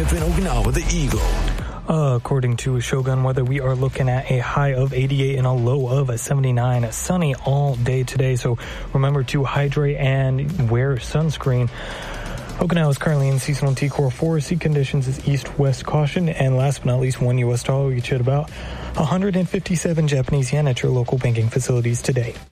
live in Okinawa, the Eagle. According to Shogun Weather, we are looking at a high of 88 and a low of 79. Sunny all day today, so remember to hydrate and wear sunscreen. Okinawa is currently in seasonal T-Core 4. Sea conditions is east-west caution. And last but not least, one U.S. dollar will get you at about 157 Japanese yen at your local banking facilities today.